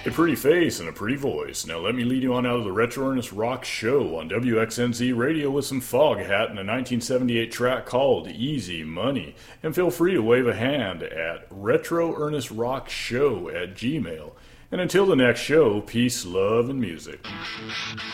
A pretty face and a pretty voice. Now let me lead you on out of the Retro Ernest Rock Show on WXNZ Radio with some Foghat and a 1978 track called Easy Money. And feel free to wave a hand at RetroErnestRockShow@gmail.com. And until the next show, peace, love, and music.